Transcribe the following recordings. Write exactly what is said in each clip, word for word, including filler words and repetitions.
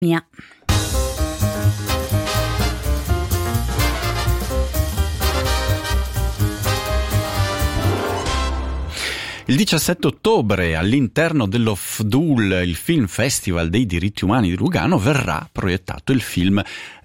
Mia. Il diciassette ottobre all'interno dello F D U L, il Film Festival dei diritti umani di Lugano, verrà proiettato il film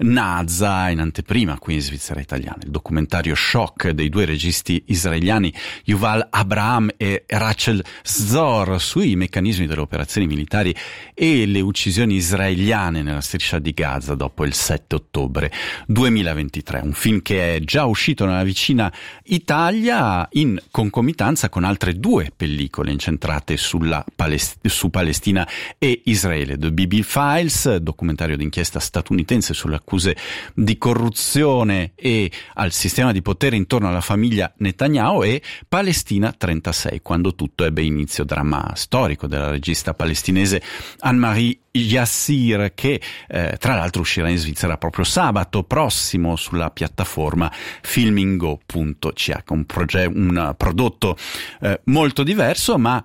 Naza, in anteprima qui in Svizzera Italiana, il documentario shock dei due registi israeliani Yuval Abraham e Rachel Zor sui meccanismi delle operazioni militari e le uccisioni israeliane nella striscia di Gaza dopo il sette ottobre duemilaventitré, un film che è già uscito nella vicina Italia in concomitanza con altre due pellicole incentrate sulla Palest- su Palestina e Israele. The B B Files, documentario d'inchiesta statunitense sulle accuse di corruzione e al sistema di potere intorno alla famiglia Netanyahu, e Palestina trentasei, quando tutto ebbe inizio, dramma storico della regista palestinese Anne-Marie Yassir, che eh, tra l'altro uscirà in Svizzera proprio sabato prossimo sulla piattaforma filmingo punto c h, un, proge- un prodotto eh, molto diverso, ma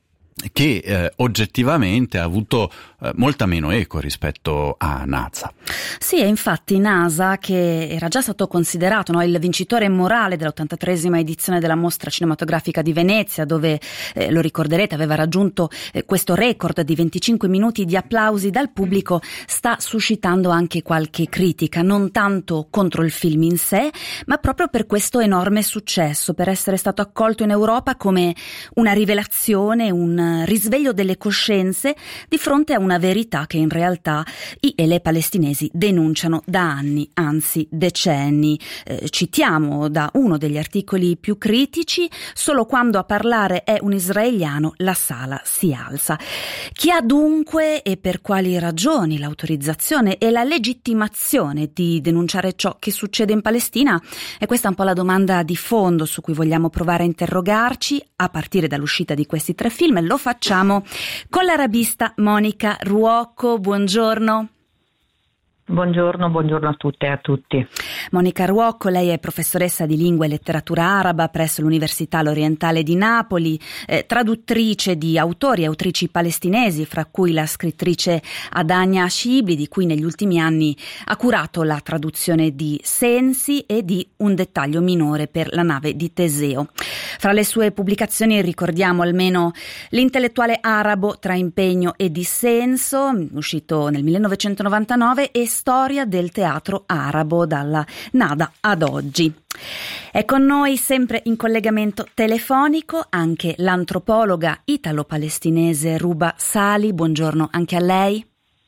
che eh, oggettivamente ha avuto eh, molta meno eco rispetto a Naza. Sì, e infatti Naza, che era già stato considerato no, il vincitore morale dell'ottantatreesima edizione della Mostra Cinematografica di Venezia, dove, eh, lo ricorderete, aveva raggiunto eh, questo record di venticinque minuti di applausi dal pubblico, sta suscitando anche qualche critica, non tanto contro il film in sé, ma proprio per questo enorme successo, per essere stato accolto in Europa come una rivelazione, un risveglio delle coscienze di fronte a una verità che in realtà i e le palestinesi denunciano da anni, anzi decenni. Eh, citiamo da uno degli articoli più critici: solo quando a parlare è un israeliano la sala si alza. Chi ha dunque e per quali ragioni l'autorizzazione e la legittimazione di denunciare ciò che succede in Palestina? E questa è un po' la domanda di fondo su cui vogliamo provare a interrogarci a partire dall'uscita di questi tre film. Lo facciamo con l'arabista Monica Ruocco. Buongiorno. Buongiorno, buongiorno a tutte e a tutti. Monica Ruocco, lei è professoressa di lingua e letteratura araba presso l'Università L'Orientale di Napoli, eh, traduttrice di autori e autrici palestinesi, fra cui la scrittrice Adania Shibli, di cui negli ultimi anni ha curato la traduzione di Sensi e di Un dettaglio minore per la nave di Teseo. Fra le sue pubblicazioni ricordiamo almeno L'intellettuale arabo tra impegno e dissenso, uscito nel millenovecentonovantanove, e Storia del teatro arabo dalla Nada ad oggi. È con noi sempre in collegamento telefonico anche l'antropologa italo-palestinese Ruba Sali. Buongiorno anche a lei.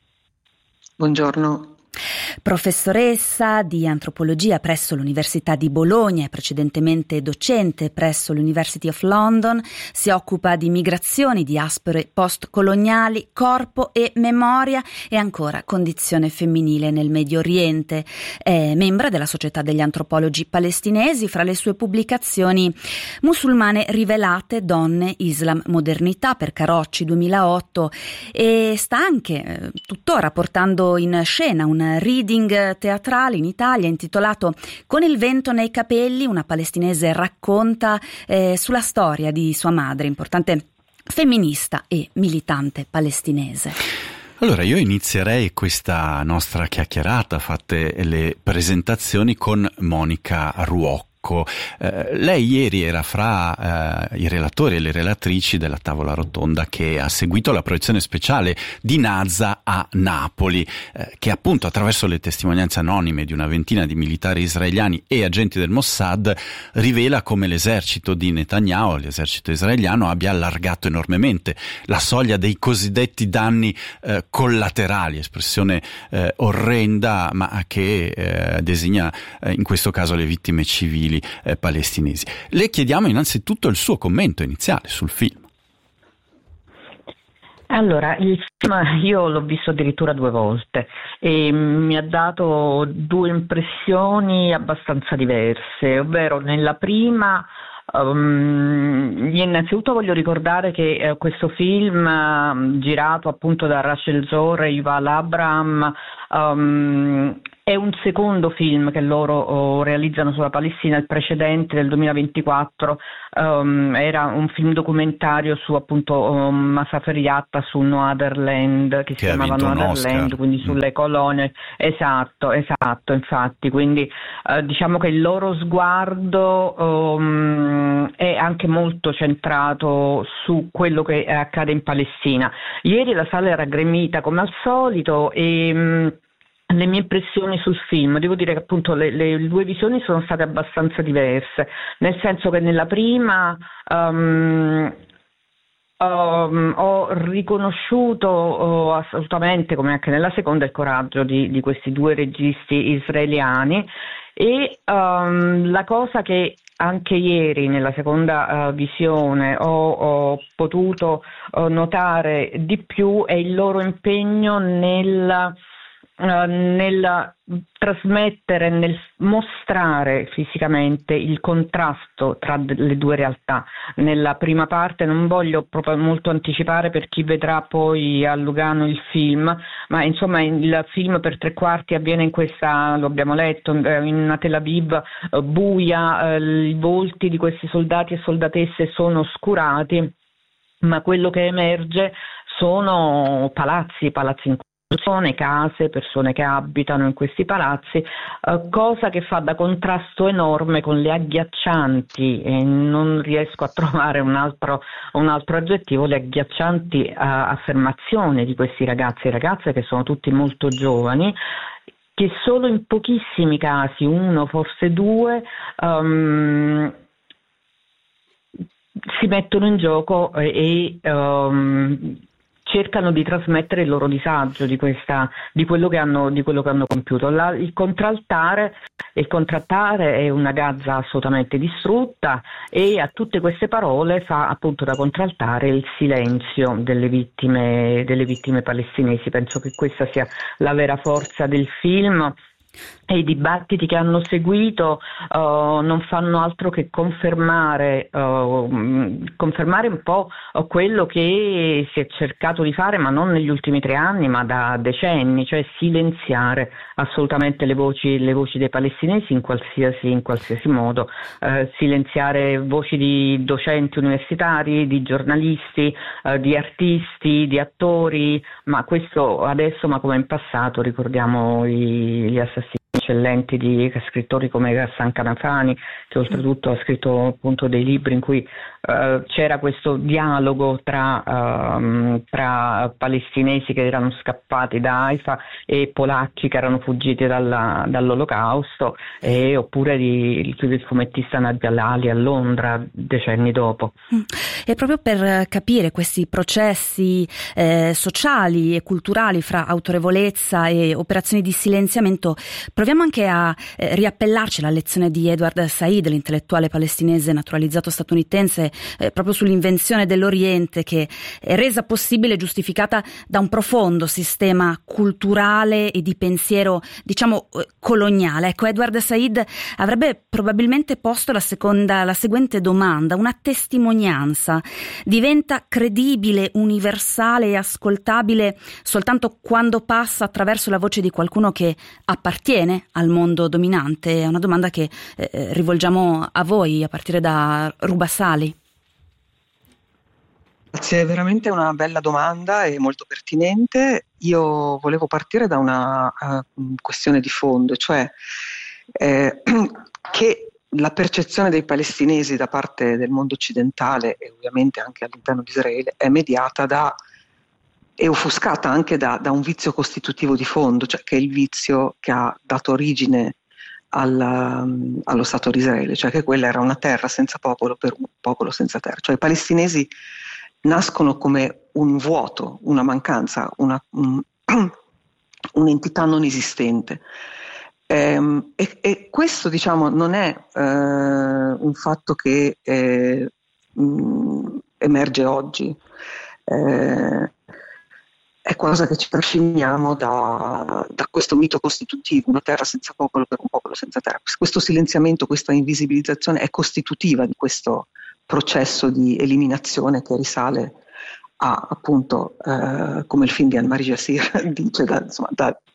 Buongiorno. Professoressa di antropologia presso l'Università di Bologna e precedentemente docente presso l'University of London, si occupa di migrazioni, diaspore postcoloniali, corpo e memoria e ancora condizione femminile nel Medio Oriente. È membra della Società degli Antropologi Palestinesi, fra le sue pubblicazioni Musulmane rivelate, donne, Islam, modernità per Carocci duemilaotto, e sta anche eh, tuttora portando in scena un reading teatrale in Italia intitolato Con il vento nei capelli. Una palestinese racconta eh, sulla storia di sua madre, importante femminista e militante palestinese. Allora io inizierei questa nostra chiacchierata, fatte le presentazioni, con Monica Ruocco. Eh, lei ieri era fra eh, i relatori e le relatrici della tavola rotonda che ha seguito la proiezione speciale di Naza a Napoli, eh, che appunto attraverso le testimonianze anonime di una ventina di militari israeliani e agenti del Mossad rivela come l'esercito di Netanyahu, l'esercito israeliano, abbia allargato enormemente la soglia dei cosiddetti danni eh, collaterali, espressione eh, orrenda ma che eh, designa eh, in questo caso le vittime civili Eh, palestinesi. Le chiediamo innanzitutto il suo commento iniziale sul film. Allora, il film io l'ho visto addirittura due volte e mi ha dato due impressioni abbastanza diverse, ovvero nella prima Um, innanzitutto voglio ricordare che eh, questo film uh, girato appunto da Rachel Zor e Yuval Abraham um, È un secondo film che loro oh, realizzano sulla Palestina. Il precedente del duemilaventiquattro um, era un film documentario su appunto um, Masafer Yatta, su No Other Land, che, che si chiamava No Other Land, quindi sulle mm. colonie. Esatto, esatto, infatti. Quindi uh, diciamo che il loro sguardo um, è anche molto centrato su quello che accade in Palestina. Ieri la sala era gremita come al solito e um, le mie impressioni sul film, devo dire che appunto le, le due visioni sono state abbastanza diverse, nel senso che nella prima um, um, ho riconosciuto oh, assolutamente, come anche nella seconda, il coraggio di, di questi due registi israeliani e um, la cosa che anche ieri nella seconda uh, visione ho, ho potuto uh, notare di più è il loro impegno nel Uh, nel trasmettere, nel mostrare fisicamente il contrasto tra d- le due realtà. Nella prima parte non voglio proprio molto anticipare per chi vedrà poi a Lugano il film, ma insomma il film per tre quarti avviene in questa, lo abbiamo letto, in una Tel Aviv uh, buia, uh, i volti di questi soldati e soldatesse sono oscurati, ma quello che emerge sono palazzi, palazzi in persone, case, persone che abitano in questi palazzi, eh, cosa che fa da contrasto enorme con le agghiaccianti, e non riesco a trovare un altro, un altro aggettivo, le agghiaccianti eh, affermazioni di questi ragazzi e ragazze, che sono tutti molto giovani, che solo in pochissimi casi, uno forse due, um, si mettono in gioco e, e um, cercano di trasmettere il loro disagio di, questa, di, quello, che hanno, di quello che hanno compiuto. La, il contraltare il contraltare è una Gaza assolutamente distrutta e a tutte queste parole fa appunto da contraltare il silenzio delle vittime, delle vittime palestinesi. Penso che questa sia la vera forza del film. E i dibattiti che hanno seguito uh, non fanno altro che confermare, uh, confermare un po' quello che si è cercato di fare, ma non negli ultimi tre anni, ma da decenni, cioè silenziare assolutamente le voci, le voci dei palestinesi in qualsiasi, in qualsiasi modo, uh, silenziare voci di docenti universitari, di giornalisti, uh, di artisti, di attori, ma questo adesso, ma come in passato, ricordiamo i, gli assassini eccellenti di scrittori come Ghassan Kanafani, che oltretutto ha scritto appunto dei libri in cui uh, c'era questo dialogo tra, um, tra palestinesi che erano scappati da Haifa e polacchi che erano fuggiti dalla, dall'Olocausto, e, oppure di, di, il fumettista Nadia Lali a Londra decenni dopo. E proprio per capire questi processi eh, sociali e culturali fra autorevolezza e operazioni di silenziamento, proviamo anche a eh, riappellarci alla lezione di Edward Said, l'intellettuale palestinese naturalizzato statunitense, eh, proprio sull'invenzione dell'Oriente, che è resa possibile e giustificata da un profondo sistema culturale e di pensiero, diciamo, eh, coloniale. Ecco, Edward Said avrebbe probabilmente posto la seconda, la seguente domanda: una testimonianza diventa credibile, universale e ascoltabile soltanto quando passa attraverso la voce di qualcuno che appartiene al mondo dominante? È una domanda che eh, rivolgiamo a voi, a partire da Ruba Sali. Grazie, è veramente una bella domanda e molto pertinente. Io volevo partire da una uh, questione di fondo, cioè eh, che la percezione dei palestinesi da parte del mondo occidentale e ovviamente anche all'interno di Israele è mediata da e offuscata anche da, da un vizio costitutivo di fondo, cioè che è il vizio che ha dato origine al, um, allo Stato di Israele, cioè che quella era una terra senza popolo per un popolo senza terra. Cioè i palestinesi nascono come un vuoto, una mancanza, una, un, un'entità non esistente. Ehm, e, e questo, diciamo, non è eh, un fatto che eh, mh, emerge oggi. Eh, È cosa che ci trasciniamo da, da questo mito costitutivo, una terra senza popolo per un popolo senza terra. Questo silenziamento, questa invisibilizzazione è costitutiva di questo processo di eliminazione che risale a, appunto, eh, come il film di Anne-Marie Jacir dice, da, insomma, da,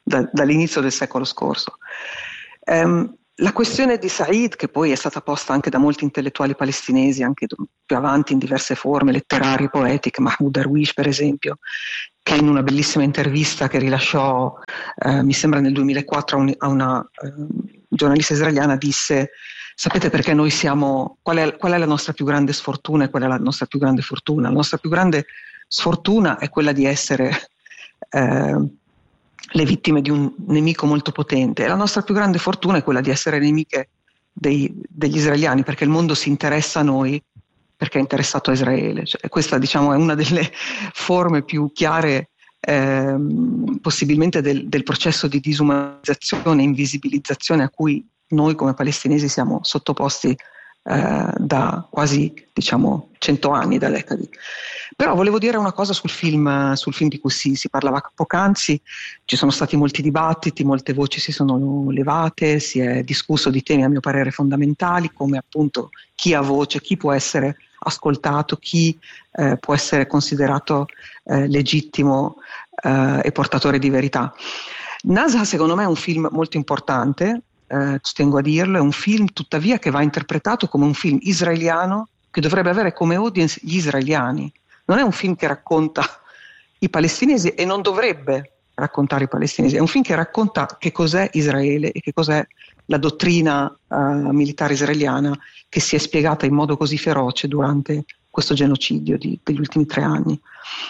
da, dall'inizio del secolo scorso. Um, la questione di Said, che poi è stata posta anche da molti intellettuali palestinesi, anche più avanti in diverse forme letterarie, poetiche, Mahmoud Darwish per esempio, che in una bellissima intervista che rilasciò, eh, mi sembra nel duemilaquattro, a, un, a una eh, giornalista israeliana disse: sapete perché noi siamo, qual è, qual è la nostra più grande sfortuna e qual è la nostra più grande fortuna? La nostra più grande sfortuna è quella di essere eh, le vittime di un nemico molto potente, e la nostra più grande fortuna è quella di essere nemiche dei, degli israeliani, perché il mondo si interessa a noi perché è interessato a Israele. Cioè, questa, diciamo, è una delle forme più chiare ehm, possibilmente del, del processo di disumanizzazione e invisibilizzazione a cui noi come palestinesi siamo sottoposti eh, da quasi, diciamo, cento anni, da decadi. Però volevo dire una cosa sul film, sul film di cui si, si parlava poc'anzi. Ci sono stati molti dibattiti, molte voci si sono levate, si è discusso di temi a mio parere fondamentali, come appunto chi ha voce, chi può essere ascoltato, chi eh, può essere considerato eh, legittimo eh, e portatore di verità. Nazha secondo me è un film molto importante, eh, ci tengo a dirlo, è un film tuttavia che va interpretato come un film israeliano che dovrebbe avere come audience gli israeliani. Non è un film che racconta i palestinesi e non dovrebbe raccontare i palestinesi, è un film che racconta che cos'è Israele e che cos'è la dottrina uh, militare israeliana che si è spiegata in modo così feroce durante questo genocidio di, degli ultimi tre anni.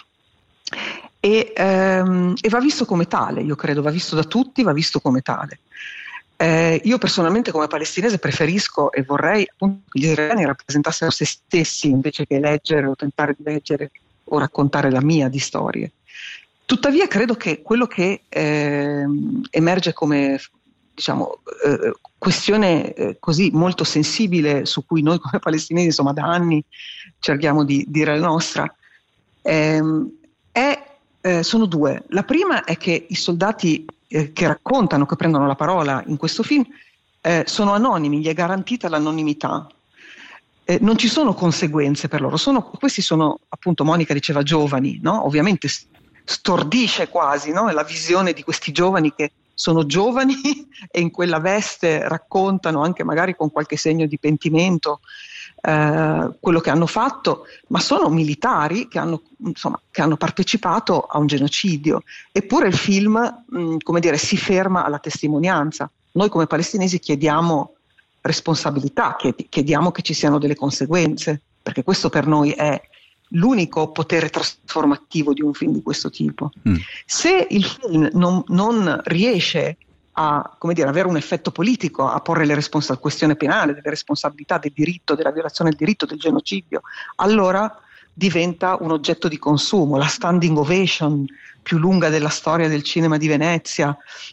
E, um, e va visto come tale, io credo, va visto da tutti, va visto come tale. Eh, io personalmente come palestinese preferisco e vorrei appunto che gli israeliani rappresentassero se stessi invece che leggere o tentare di leggere o raccontare la mia di storie. Tuttavia credo che quello che eh, emerge come, diciamo, eh, questione eh, così molto sensibile, su cui noi come palestinesi insomma da anni cerchiamo di dire la nostra, ehm, è, eh, sono due. La prima è che i soldati eh, che raccontano, che prendono la parola in questo film, eh, sono anonimi, gli è garantita l'anonimità. Eh, non ci sono conseguenze per loro. Sono, questi sono, appunto, Monica diceva giovani, no? Ovviamente stordisce quasi, no? La visione di questi giovani che sono giovani e in quella veste raccontano, anche magari con qualche segno di pentimento, eh, quello che hanno fatto, ma sono militari che hanno, insomma, che hanno partecipato a un genocidio. Eppure il film, mh, come dire, si ferma alla testimonianza. Noi come palestinesi chiediamo responsabilità, chiediamo che ci siano delle conseguenze, perché questo per noi è l'unico potere trasformativo di un film di questo tipo. Mm. Se il film non, non riesce a, come dire, avere un effetto politico, a porre le respons- la questione penale, delle responsabilità, del diritto, della violazione del diritto, del genocidio, allora diventa un oggetto di consumo, la standing ovation più lunga della storia del cinema di Venezia.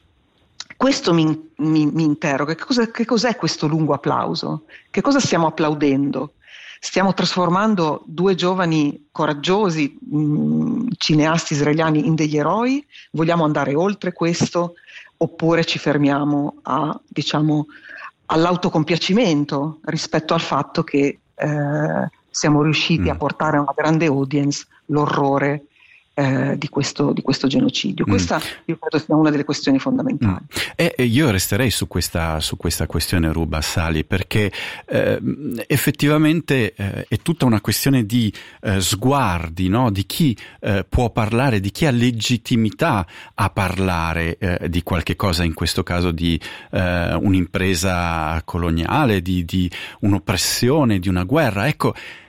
Questo mi, mi, mi interroga, che, cosa, che cos'è questo lungo applauso? Che cosa stiamo applaudendo? Stiamo trasformando due giovani coraggiosi mh, cineasti israeliani in degli eroi? Vogliamo andare oltre questo? Oppure ci fermiamo a, diciamo, all'autocompiacimento rispetto al fatto che eh, siamo riusciti mm. a portare a una grande audience l'orrore Eh, di, questo, di questo genocidio. Questa mm. io credo sia una delle questioni fondamentali. Mm. E, e io resterei su questa, su questa questione, Ruba Sali, perché eh, effettivamente eh, è tutta una questione di eh, sguardi, no? Di chi eh, può parlare, di chi ha legittimità a parlare eh, di qualche cosa, in questo caso di eh, un'impresa coloniale, di, di un'oppressione, di una guerra. Ecco,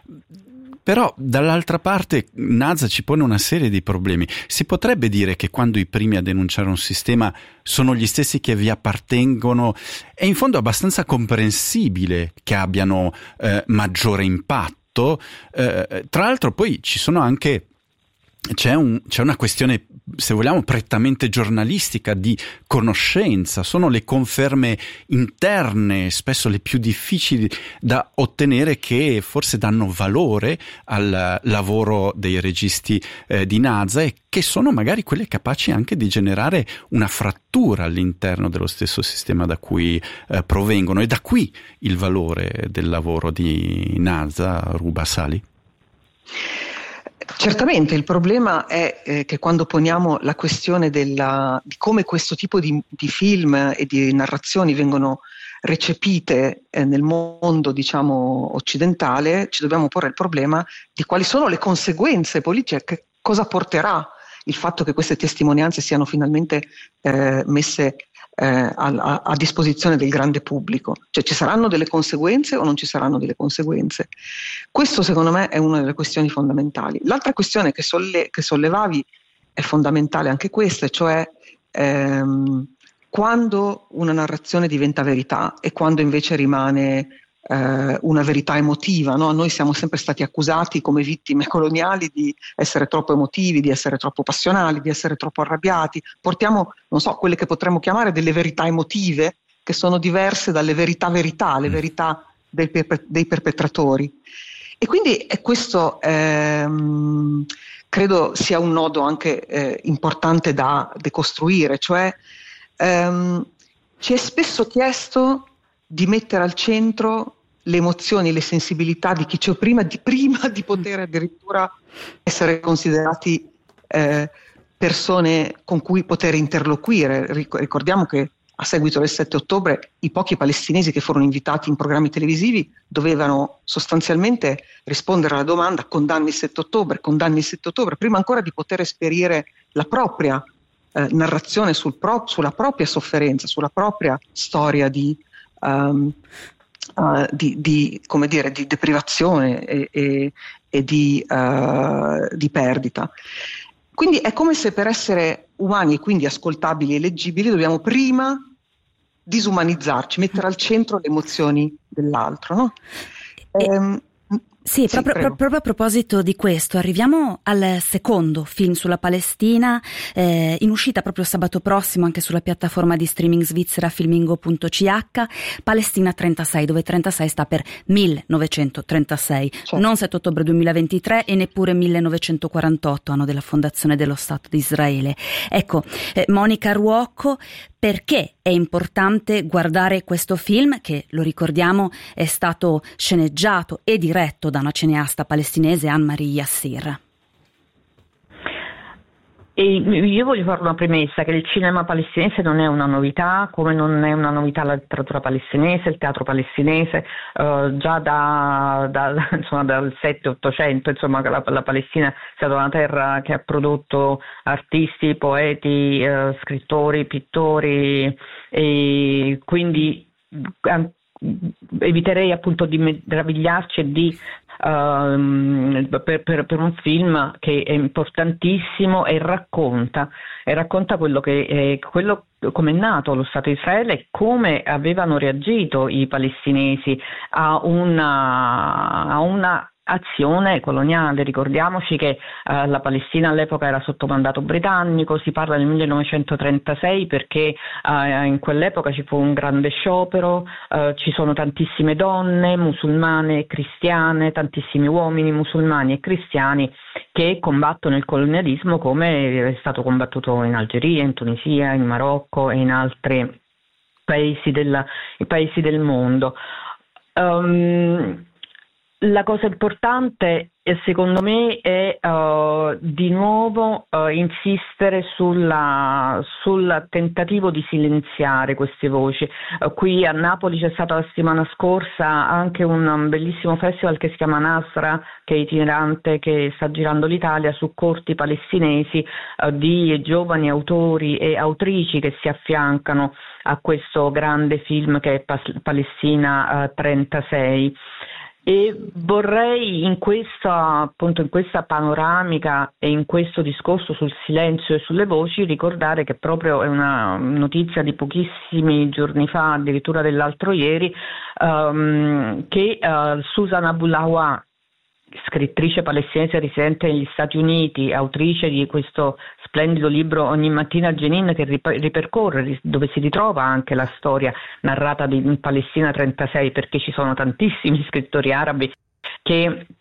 però dall'altra parte Nazha ci pone una serie di problemi. Si potrebbe dire che quando i primi a denunciare un sistema sono gli stessi che vi appartengono, è in fondo abbastanza comprensibile che abbiano eh, maggiore impatto. Eh, tra l'altro poi ci sono anche C'è, un, c'è una questione, se vogliamo, prettamente giornalistica, di conoscenza. Sono le conferme interne, spesso le più difficili da ottenere, che forse danno valore al lavoro dei registi eh, di Nazha, e che sono magari quelle capaci anche di generare una frattura all'interno dello stesso sistema da cui eh, provengono. E da qui il valore del lavoro di Nazha, Ruba Sali. Certamente il problema è eh, che quando poniamo la questione della, di come questo tipo di, di film e di narrazioni vengono recepite eh, nel mondo, diciamo, occidentale, ci dobbiamo porre il problema di quali sono le conseguenze politiche, che cosa porterà il fatto che queste testimonianze siano finalmente eh, messe eh, a, a disposizione del grande pubblico. Cioè, ci saranno delle conseguenze o non ci saranno delle conseguenze? Questo secondo me è una delle questioni fondamentali. L'altra questione che, solle- che sollevavi è fondamentale anche questa, cioè ehm, quando una narrazione diventa verità e quando invece rimane eh, una verità emotiva, no? Noi siamo sempre stati accusati come vittime coloniali di essere troppo emotivi, di essere troppo passionali, di essere troppo arrabbiati. Portiamo, non so, quelle che potremmo chiamare delle verità emotive, che sono diverse dalle verità verità, le verità dei, perpe- dei perpetratori. E quindi è questo ehm, credo sia un nodo anche eh, importante da decostruire, cioè Um, ci è spesso chiesto di mettere al centro le emozioni, le sensibilità di chi c'è prima di, prima di poter addirittura essere considerati eh, persone con cui poter interloquire. Ricordiamo che a seguito del sette ottobre i pochi palestinesi che furono invitati in programmi televisivi dovevano sostanzialmente rispondere alla domanda: condanni il sette ottobre, condanni il sette ottobre, prima ancora di poter esperire la propria Eh, narrazione sul pro- sulla propria sofferenza, sulla propria storia di, um, uh, di, di, come dire, di deprivazione e, e, e di, uh, di perdita. Quindi è come se per essere umani e quindi ascoltabili e leggibili dobbiamo prima disumanizzarci, mettere al centro le emozioni dell'altro, no? E- Ehm, Sì, Sì, proprio, prego. proprio a proposito di questo, arriviamo al secondo film sulla Palestina, eh, in uscita proprio sabato prossimo anche sulla piattaforma di streaming svizzera filmingo punto c h, Palestina trentasei, dove trentasei sta per millenovecentotrentasei, Certo. non sette ottobre duemilaventitré e neppure millenovecentoquarantotto, anno della fondazione dello Stato di Israele. Ecco, eh, Monica Ruocco, perché è importante guardare questo film che, lo ricordiamo, è stato sceneggiato e diretto da una cineasta palestinese, Anne-Marie Yassir? E io voglio fare una premessa, che il cinema palestinese non è una novità, come non è una novità la letteratura palestinese, il teatro palestinese, eh, già da, da, insomma, dal sette ottocento, insomma, la, la Palestina è stata una terra che ha prodotto artisti, poeti, eh, scrittori, pittori, e quindi eh, eviterei appunto di meravigliarci e di Uh, per, per, per un film che è importantissimo e racconta e racconta quello che è, quello, come è nato lo Stato di Israele e come avevano reagito i palestinesi a una, a una azione coloniale. Ricordiamoci che uh, la Palestina all'epoca era sotto mandato britannico, si parla del millenovecentotrentasei perché uh, in quell'epoca ci fu un grande sciopero, uh, ci sono tantissime donne musulmane e cristiane, tantissimi uomini musulmani e cristiani che combattono il colonialismo come è stato combattuto in Algeria, in Tunisia, in Marocco e in altri paesi del, i paesi del mondo. Um, La cosa importante, secondo me, è uh, di nuovo uh, insistere sulla, sul tentativo di silenziare queste voci. Uh, qui a Napoli c'è stato la settimana scorsa anche un, un bellissimo festival che si chiama Nasra, che è itinerante, che sta girando l'Italia, su corti palestinesi uh, di giovani autori e autrici che si affiancano a questo grande film che è Pas- Palestina uh, trentasei. E vorrei in questa, appunto, in questa panoramica e in questo discorso sul silenzio e sulle voci ricordare che proprio è una notizia di pochissimi giorni fa, addirittura dell'altro ieri, um, che uh, Susan Abulawa, scrittrice palestinese residente negli Stati Uniti, autrice di questo splendido libro Ogni mattina al Jenin, che rip- ripercorre, dove si ritrova anche la storia narrata di in Palestina trentasei, perché ci sono tantissimi scrittori arabi che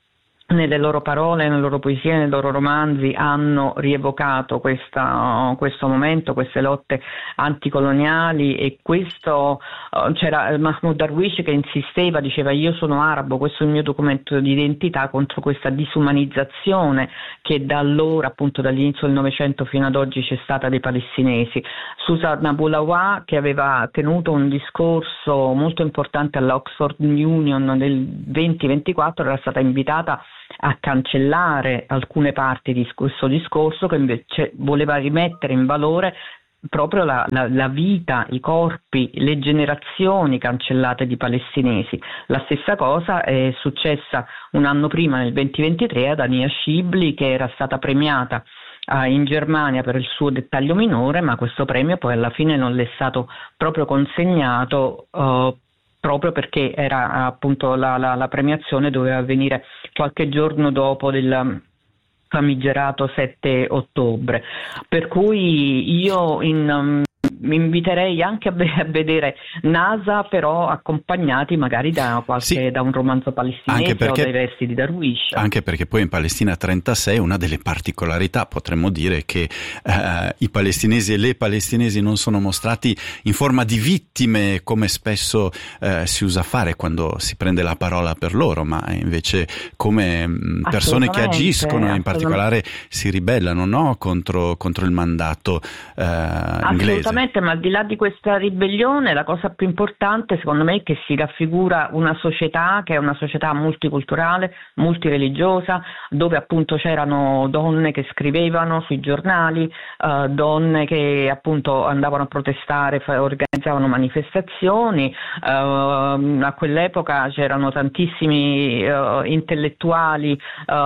nelle loro parole, nelle loro poesie, nei loro romanzi hanno rievocato questa, questo momento, queste lotte anticoloniali, e questo c'era Mahmoud Darwish che insisteva, diceva io sono arabo, questo è il mio documento di identità, contro questa disumanizzazione che da allora, appunto dall'inizio del Novecento fino ad oggi, c'è stata dei palestinesi. Susan Abu Lawaa, che aveva tenuto un discorso molto importante all'Oxford Union nel duemilaventiquattro, era stata invitata a cancellare alcune parti di questo discorso, che invece voleva rimettere in valore proprio la, la, la vita, i corpi, le generazioni cancellate di palestinesi. La stessa cosa è successa un anno prima, nel duemilaventitré, ad Ania Shibli, che era stata premiata uh, in Germania per il suo dettaglio minore, ma questo premio poi alla fine non le è stato proprio consegnato, uh, proprio perché era appunto la, la, la premiazione doveva avvenire qualche giorno dopo del famigerato sette ottobre, per cui io in, um, mi inviterei anche a, ve- a vedere NASA, però accompagnati magari da qualche sì, da un romanzo palestinese perché, o dai versi di Darwish. Anche perché poi in Palestina trentasei una delle particolarità, potremmo dire, che eh, i palestinesi e le palestinesi non sono mostrati in forma di vittime come spesso eh, si usa fare quando si prende la parola per loro, ma invece come mh, persone che agiscono e in particolare si ribellano, no? contro, contro il mandato eh, inglese. Assolutamente. Ma al di là di questa ribellione, la cosa più importante secondo me è che si raffigura una società che è una società multiculturale, multireligiosa, dove appunto c'erano donne che scrivevano sui giornali, eh, donne che appunto andavano a protestare, organizzavano manifestazioni. Eh, a quell'epoca c'erano tantissimi eh, intellettuali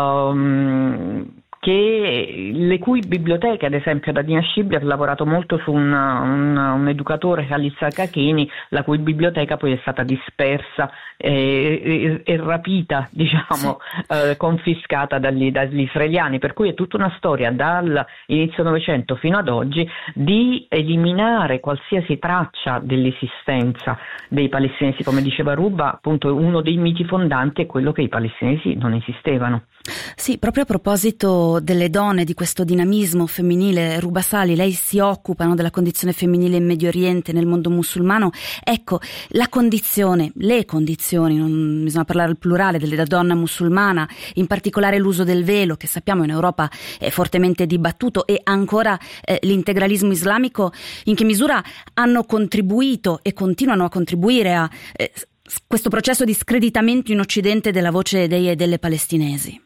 eh, che le cui biblioteche, ad esempio da Dina Shibli ha lavorato molto su un, un, un educatore, Khalil Kakini, la cui biblioteca poi è stata dispersa e, e, e rapita, diciamo, sì. eh, confiscata dagli, dagli israeliani, per cui è tutta una storia dall'inizio Novecento fino ad oggi di eliminare qualsiasi traccia dell'esistenza dei palestinesi. Come diceva Ruba, appunto uno dei miti fondanti è quello che i palestinesi non esistevano. Sì, proprio a proposito delle donne, di questo dinamismo femminile, Ruba Salih, lei si occupa, no, della condizione femminile in Medio Oriente, nel mondo musulmano. Ecco, la condizione, le condizioni, non bisogna parlare al plurale, della donna musulmana, in particolare l'uso del velo, che sappiamo in Europa è fortemente dibattuto, e ancora eh, l'integralismo islamico, in che misura hanno contribuito e continuano a contribuire a eh, questo processo di screditamento in Occidente della voce dei e delle palestinesi?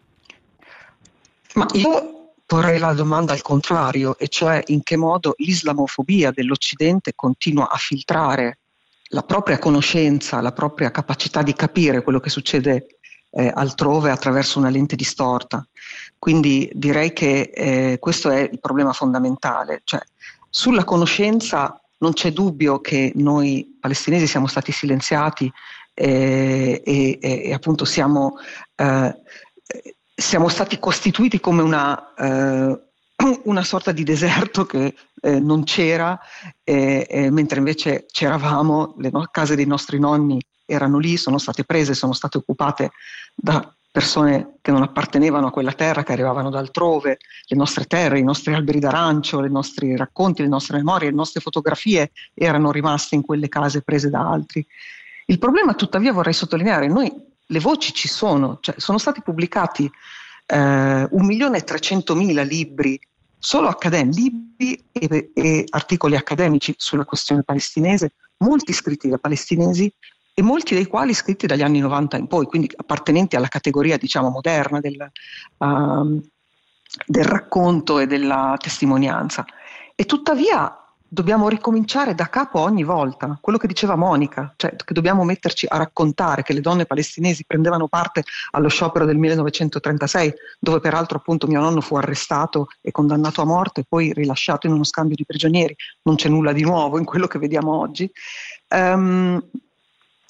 Ma io porrei la domanda al contrario, e cioè in che modo l'islamofobia dell'Occidente continua a filtrare la propria conoscenza, la propria capacità di capire quello che succede eh, altrove attraverso una lente distorta. Quindi direi che eh, questo è il problema fondamentale. Cioè, sulla conoscenza non c'è dubbio che noi palestinesi siamo stati silenziati eh, e, e, e appunto siamo... Eh, Siamo stati costituiti come una, eh, una sorta di deserto che eh, non c'era, eh, eh, mentre invece c'eravamo, le no- case dei nostri nonni erano lì, sono state prese, sono state occupate da persone che non appartenevano a quella terra, che arrivavano da altrove. Le nostre terre, i nostri alberi d'arancio, i nostri racconti, le nostre memorie, le nostre fotografie erano rimaste in quelle case prese da altri. Il problema, tuttavia, vorrei sottolineare, noi le voci ci sono, cioè sono stati pubblicati eh, un milione e trecentomila libri solo accademici, libri e, e articoli accademici sulla questione palestinese, molti scritti da palestinesi e molti dei quali scritti dagli anni novanta in poi, quindi appartenenti alla categoria, diciamo, moderna del, uh, del racconto e della testimonianza. E tuttavia dobbiamo ricominciare da capo ogni volta, quello che diceva Monica, cioè che dobbiamo metterci a raccontare che le donne palestinesi prendevano parte allo sciopero del millenovecentotrentasei, dove peraltro appunto mio nonno fu arrestato e condannato a morte e poi rilasciato in uno scambio di prigionieri. Non c'è nulla di nuovo in quello che vediamo oggi. Um,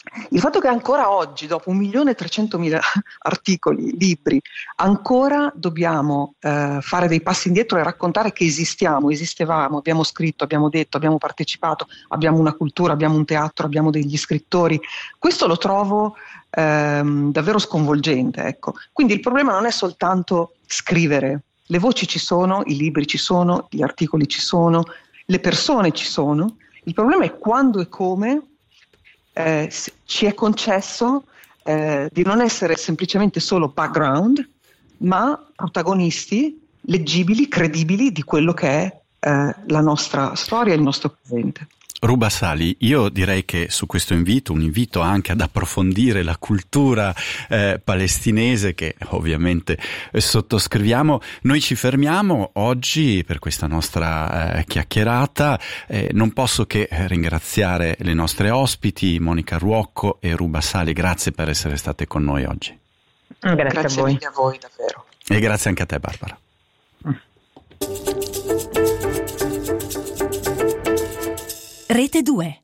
Il fatto che ancora oggi, dopo un milione e trecentomila articoli, libri, ancora dobbiamo eh, fare dei passi indietro e raccontare che esistiamo, esistevamo, abbiamo scritto, abbiamo detto, abbiamo partecipato, abbiamo una cultura, abbiamo un teatro, abbiamo degli scrittori, questo lo trovo ehm, davvero sconvolgente. Ecco. Quindi il problema non è soltanto scrivere, le voci ci sono, i libri ci sono, gli articoli ci sono, le persone ci sono, il problema è quando e come Eh, ci è concesso eh, di non essere semplicemente solo background, ma protagonisti leggibili, credibili di quello che è eh, la nostra storia e il nostro presente. Ruba Sali, io direi che su questo invito, un invito anche ad approfondire la cultura eh, palestinese, che ovviamente eh, sottoscriviamo, noi ci fermiamo oggi per questa nostra eh, chiacchierata. Eh, non posso che ringraziare le nostre ospiti, Monica Ruocco e Ruba Sali, grazie per essere state con noi oggi. Grazie, grazie a voi. a voi, davvero. E grazie anche a te, Barbara. Rete due.